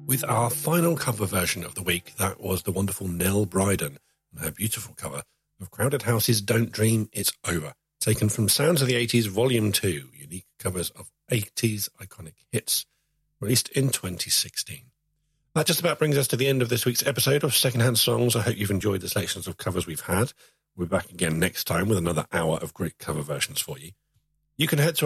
With our final cover version of the week, that was the wonderful Nell Bryden and her beautiful cover of Crowded House's Don't Dream, It's Over, taken from Sounds of the 80s Volume 2, unique covers of 80s iconic hits, released in 2016. That just about brings us to the end of this week's episode of Secondhand Songs. I hope you've enjoyed the selections of covers we've had. We'll be back again next time with another hour of great cover versions for you. You can head to